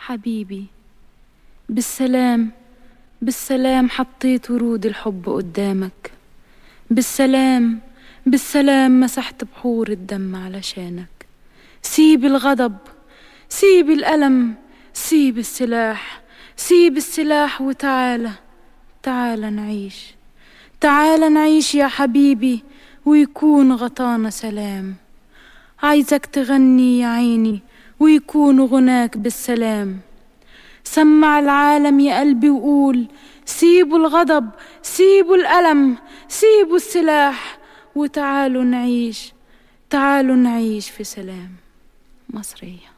حبيبي، بالسلام بالسلام حطيت ورود الحب قدامك، بالسلام بالسلام مسحت بحور الدم علشانك. سيب الغضب، سيب الألم، سيب السلاح، سيب السلاح وتعالى، تعالى نعيش، تعالى نعيش يا حبيبي ويكون غطانا سلام. عايزك تغني يا عيني ويكون غناك بالسلام. سمع العالم يا قلبي وقول سيبوا الغضب، سيبوا الألم، سيبوا السلاح وتعالوا نعيش، تعالوا نعيش في سلام. مصرية.